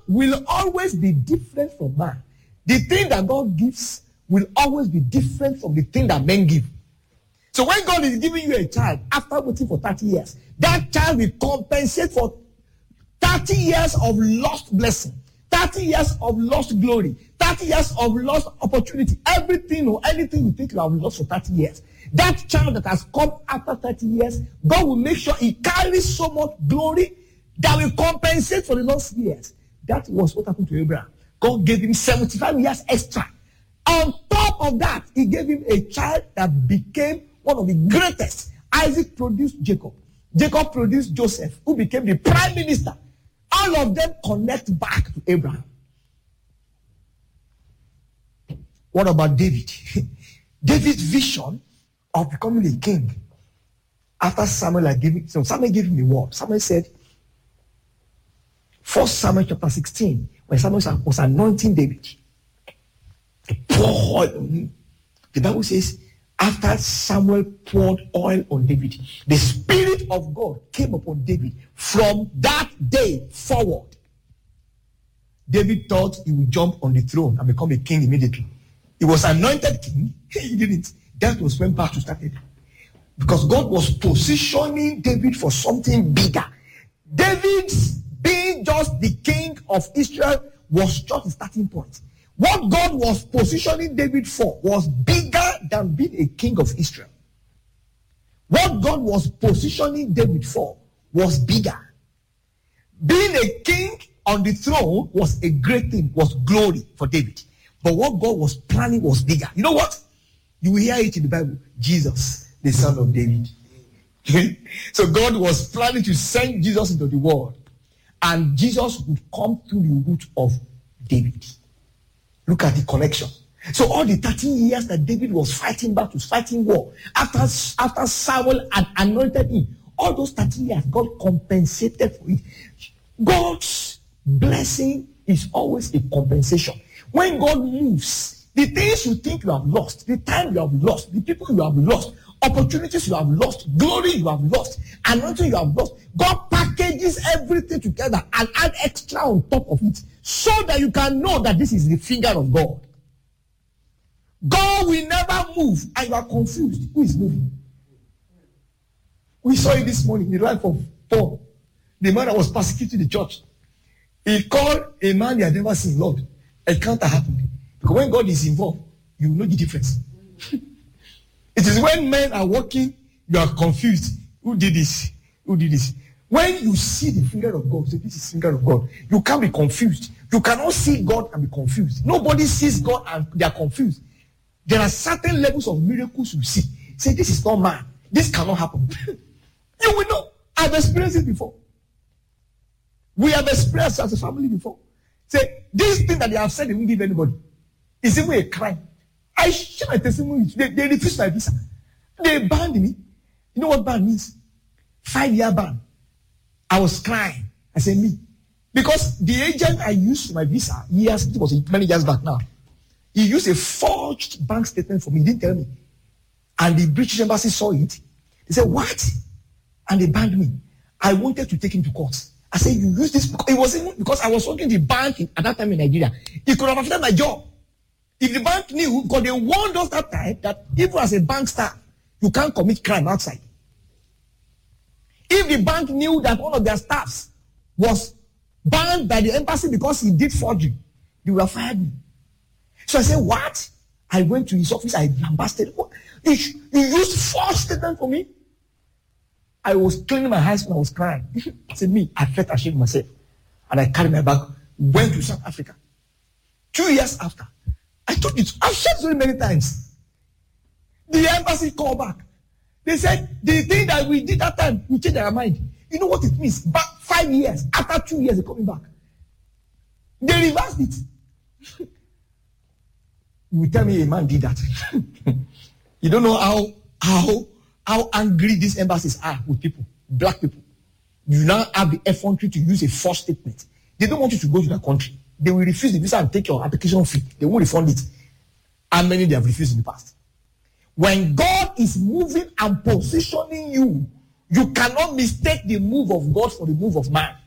will always be different from man. The thing that God gives will always be different from the thing that men give. So when God is giving you a child after waiting for 30 years, that child will compensate for 30 years of lost blessing, 30 years of lost glory, 30 years of lost opportunity. Everything or anything you think you have lost for 30 years. That child that has come after 30 years, God will make sure he carries so much glory that will compensate for the lost years. That was what happened to Abraham. God gave him 75 years extra. On top of that, he gave him a child that became one of the greatest. Isaac produced Jacob. Jacob produced Joseph, who became the prime minister. All of them connect back to Abraham. What about David? David's vision of becoming a king. After Samuel gave him a word. Samuel said, 1 Samuel chapter 16, when Samuel was anointing David, he poured oil on him. The Bible says, after Samuel poured oil on David, the Spirit of God came upon David. From that day forward, David thought he would jump on the throne and become a king immediately. He was anointed king. He didn't. That was when battle started. Because God was positioning David for something bigger. David's being just the king of Israel was just the starting point. What God was positioning David for was bigger than being a king of Israel. What God was positioning David for was bigger. Being a king on the throne was a great thing, was glory for David. But what God was planning was bigger. You know what? You will hear it in the Bible. Jesus, the son of David. So God was planning to send Jesus into the world. And Jesus would come through the root of David. Look at the connection. So all the 13 years that David was fighting battles, fighting war, after Samuel had anointed him, all those 13 years, God compensated for it. God's blessing is always a compensation. When God moves, the things you think you have lost, the time you have lost, the people you have lost, opportunities you have lost, glory you have lost, anointing you have lost, God packages everything together and add extra on top of it so that you can know that this is the finger of God. God will never move and you are confused. Who is moving? We saw it this morning in the life of Paul, the man that was persecuting the church. He called a man he had never seen. Lord, a counter happened. Because when God is involved, you know the difference. It is when men are working, you are confused. Who did this? Who did this? When you see the finger of God, say this is the finger of God, you can't be confused. You cannot see God and be confused. Nobody sees God and they are confused. There are certain levels of miracles you see. Say, this is not man. This cannot happen. You will know. I've experienced it before. We have experienced as a family before. Say, this thing that they have said they won't give anybody is even a crime. I share my testimony. They refused my visa. They banned me. You know what ban means? 5-year ban. I was crying. I said, me. Because the agent I used for my visa, it was many years back now. He used a forged bank statement for me. He didn't tell me. And the British embassy saw it. They said, what? And they banned me. I wanted to take him to court. I said, you use this. It was even because I was working the bank at that time in Nigeria. It could have affected my job. If the bank knew, because they warned us that time that even as a bank staff, you can't commit crime outside. If the bank knew that one of their staffs was banned by the embassy because he did forgery, they would have fired me. So I said, what? I went to his office, I lambasted. You used false statement for me? I was cleaning my eyes when I was crying. I said, me, I felt ashamed myself. And I carried my bag, went to South Africa. 2 years after, I told it, I've shared so many times. The embassy called back. They said, the thing that we did that time, we changed our mind. You know what it means? Back 5 years, after 2 years, they're coming back. They reversed it. You will tell me a man did that. You don't know how angry these embassies are with people, black people. You now have the effrontery to use a false statement. They don't want you to go to that country. They will refuse the visa and take your application fee. They won't refund it. How many they have refused in the past? When God is moving and positioning you, you cannot mistake the move of God for the move of man.